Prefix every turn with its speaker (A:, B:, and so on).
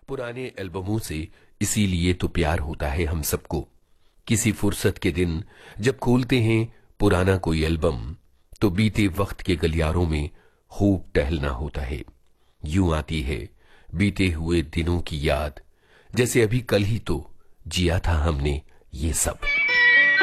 A: पुराने एल्बमों से इसीलिए तो प्यार होता है हम सबको। किसी फुर्सत के दिन जब खोलते हैं पुराना कोई एल्बम, तो बीते वक्त के गलियारों में खूब टहलना होता है। यूं आती है बीते हुए दिनों की याद, जैसे अभी कल ही तो जिया था हमने ये सब।